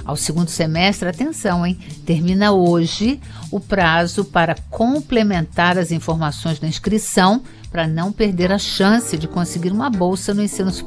ao segundo semestre, atenção, hein? Termina hoje o prazo para complementar as informações da inscrição para não perder a chance de conseguir uma bolsa no ensino superior.